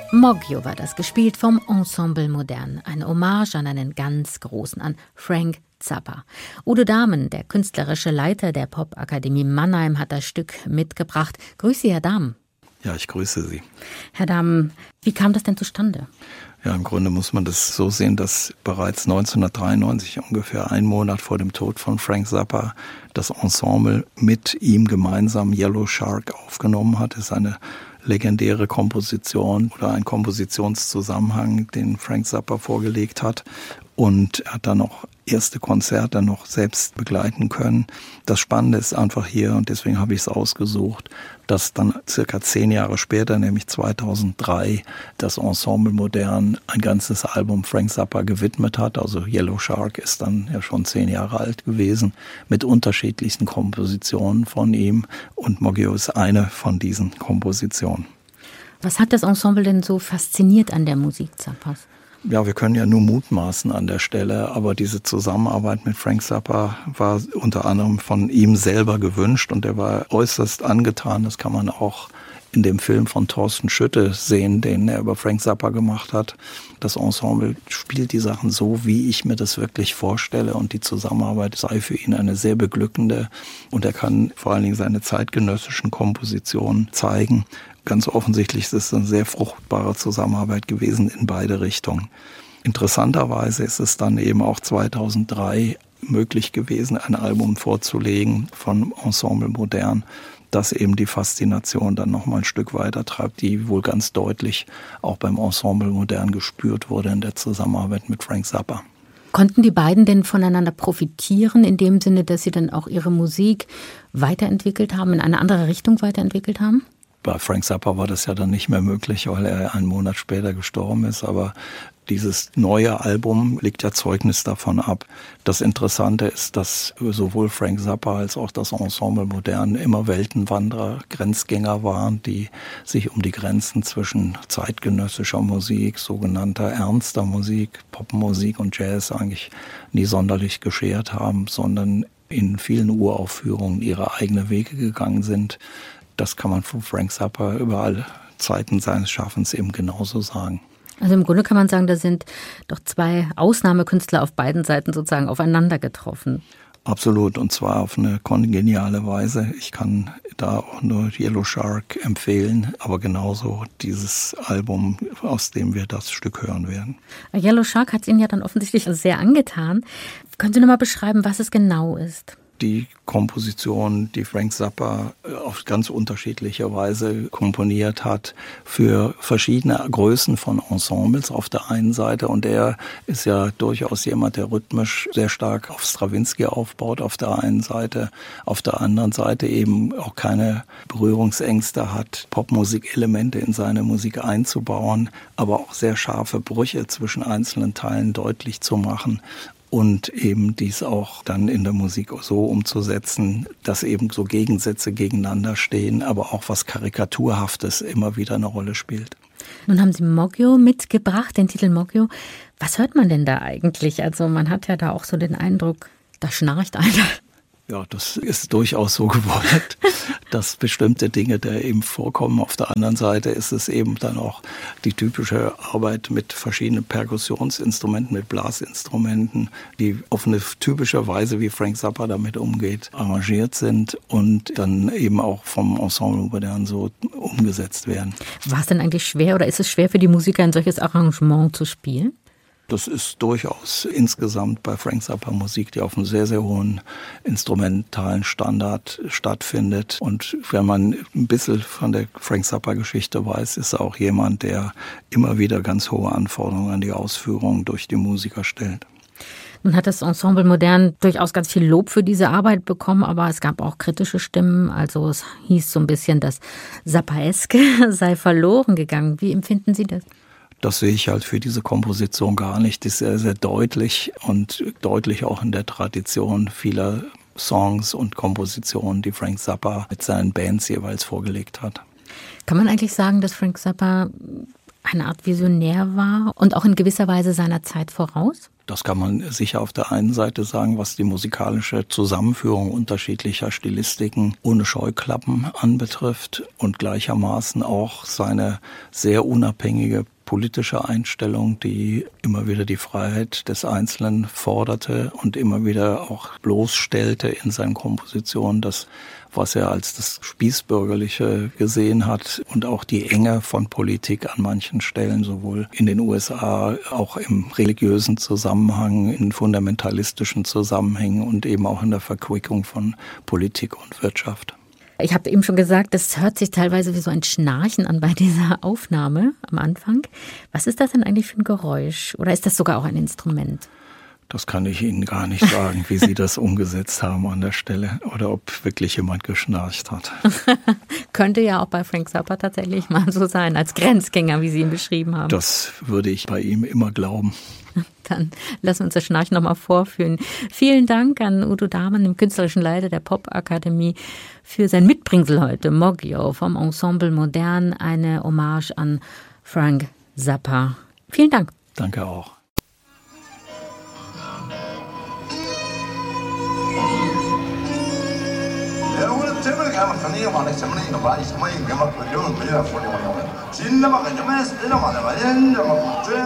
Moggio war das, gespielt vom Ensemble Modern. Eine Hommage an einen ganz Großen, an Frank Zappa. Udo Dahmen, der künstlerische Leiter der Popakademie Mannheim, hat das Stück mitgebracht. Grüße Sie, Herr Dahmen. Ja, ich grüße Sie. Herr Dahmen, wie kam das denn zustande? Ja, im Grunde muss man das so sehen, dass bereits 1993, ungefähr einen Monat vor dem Tod von Frank Zappa, das Ensemble mit ihm gemeinsam Yellow Shark aufgenommen hat. Das ist eine legendäre Komposition oder ein Kompositionszusammenhang, den Frank Zappa vorgelegt hat. Und er hat dann auch erste Konzerte noch selbst begleiten können. Das Spannende ist einfach hier, und deswegen habe ich es ausgesucht, dass dann circa 10 Jahre später, nämlich 2003, das Ensemble Modern ein ganzes Album Frank Zappa gewidmet hat. Also Yellow Shark ist dann ja schon 10 Jahre alt gewesen, mit unterschiedlichsten Kompositionen von ihm. Und Moggio ist eine von diesen Kompositionen. Was hat das Ensemble denn so fasziniert an der Musik Zappas? Ja, wir können ja nur mutmaßen an der Stelle, aber diese Zusammenarbeit mit Frank Zappa war unter anderem von ihm selber gewünscht und er war äußerst angetan. Das kann man auch in dem Film von Thorsten Schütte sehen, den er über Frank Zappa gemacht hat. Das Ensemble spielt die Sachen so, wie ich mir das wirklich vorstelle, und die Zusammenarbeit sei für ihn eine sehr beglückende, und er kann vor allen Dingen seine zeitgenössischen Kompositionen zeigen. Ganz offensichtlich ist es eine sehr fruchtbare Zusammenarbeit gewesen in beide Richtungen. Interessanterweise ist es dann eben auch 2003 möglich gewesen, ein Album vorzulegen von Ensemble Modern, das eben die Faszination dann nochmal ein Stück weiter treibt, die wohl ganz deutlich auch beim Ensemble Modern gespürt wurde in der Zusammenarbeit mit Frank Zappa. Konnten die beiden denn voneinander profitieren, in dem Sinne, dass sie dann auch ihre Musik weiterentwickelt haben, in eine andere Richtung weiterentwickelt haben? Bei Frank Zappa war das ja dann nicht mehr möglich, weil er einen Monat später gestorben ist. Aber dieses neue Album legt ja Zeugnis davon ab. Das Interessante ist, dass sowohl Frank Zappa als auch das Ensemble Modern immer Weltenwanderer, Grenzgänger waren, die sich um die Grenzen zwischen zeitgenössischer Musik, sogenannter ernster Musik, Popmusik und Jazz eigentlich nie sonderlich geschert haben, sondern in vielen Uraufführungen ihre eigenen Wege gegangen sind. Das kann man von Frank Zappa über alle Zeiten seines Schaffens eben genauso sagen. Also im Grunde kann man sagen, da sind doch zwei Ausnahmekünstler auf beiden Seiten sozusagen aufeinander getroffen. Absolut, und zwar auf eine kongeniale Weise. Ich kann da auch nur Yellow Shark empfehlen, aber genauso dieses Album, aus dem wir das Stück hören werden. Yellow Shark hat Ihnen ja dann offensichtlich sehr angetan. Können Sie nochmal beschreiben, was es genau ist? Die Komposition, die Frank Zappa auf ganz unterschiedliche Weise komponiert hat, für verschiedene Größen von Ensembles auf der einen Seite. Und er ist ja durchaus jemand, der rhythmisch sehr stark auf Stravinsky aufbaut auf der einen Seite. Auf der anderen Seite eben auch keine Berührungsängste hat, Popmusik-Elemente in seine Musik einzubauen, aber auch sehr scharfe Brüche zwischen einzelnen Teilen deutlich zu machen. Und eben dies auch dann in der Musik so umzusetzen, dass eben so Gegensätze gegeneinander stehen, aber auch was Karikaturhaftes immer wieder eine Rolle spielt. Nun haben Sie Moggio mitgebracht, den Titel Moggio. Was hört man denn da eigentlich? Also man hat ja da auch so den Eindruck, da schnarcht einer. Ja, das ist durchaus so gewollt, dass bestimmte Dinge da eben vorkommen. Auf der anderen Seite ist es eben dann auch die typische Arbeit mit verschiedenen Perkussionsinstrumenten, mit Blasinstrumenten, die auf eine typische Weise, wie Frank Zappa damit umgeht, arrangiert sind und dann eben auch vom Ensemble Modern so umgesetzt werden. War es denn eigentlich schwer oder ist es schwer für die Musiker, ein solches Arrangement zu spielen? Das ist durchaus insgesamt bei Frank Zappa Musik, die auf einem sehr, sehr hohen instrumentalen Standard stattfindet. Und wenn man ein bisschen von der Frank Zappa Geschichte weiß, ist er auch jemand, der immer wieder ganz hohe Anforderungen an die Ausführung durch die Musiker stellt. Nun hat das Ensemble Modern durchaus ganz viel Lob für diese Arbeit bekommen, aber es gab auch kritische Stimmen. Also es hieß so ein bisschen, das Zappaeske sei verloren gegangen. Wie empfinden Sie das? Das sehe ich halt für diese Komposition gar nicht. Das ist sehr, sehr deutlich und deutlich auch in der Tradition vieler Songs und Kompositionen, die Frank Zappa mit seinen Bands jeweils vorgelegt hat. Kann man eigentlich sagen, dass Frank Zappa eine Art Visionär war und auch in gewisser Weise seiner Zeit voraus? Das kann man sicher auf der einen Seite sagen, was die musikalische Zusammenführung unterschiedlicher Stilistiken ohne Scheuklappen anbetrifft und gleichermaßen auch seine sehr unabhängige politische Einstellung, die immer wieder die Freiheit des Einzelnen forderte und immer wieder auch bloßstellte in seinen Kompositionen, das, was er als das Spießbürgerliche gesehen hat und auch die Enge von Politik an manchen Stellen, sowohl in den USA, auch im religiösen Zusammenhang, in fundamentalistischen Zusammenhängen und eben auch in der Verquickung von Politik und Wirtschaft. Ich habe eben schon gesagt, das hört sich teilweise wie so ein Schnarchen an bei dieser Aufnahme am Anfang. Was ist das denn eigentlich für ein Geräusch? Oder ist das sogar auch ein Instrument? Das kann ich Ihnen gar nicht sagen, wie Sie das umgesetzt haben an der Stelle oder ob wirklich jemand geschnarcht hat. Könnte ja auch bei Frank Zappa tatsächlich mal so sein, als Grenzgänger, wie Sie ihn beschrieben haben. Das würde ich bei ihm immer glauben. Dann lassen wir uns das Schnarchen nochmal vorführen. Vielen Dank an Udo Dahmen, dem künstlerischen Leiter der Popakademie, für sein Mitbringsel heute. Moggio vom Ensemble Modern, eine Hommage an Frank Zappa. Vielen Dank. Danke auch.